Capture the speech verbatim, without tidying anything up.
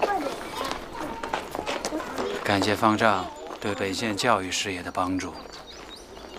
感谢方丈对北县教育事业的帮助。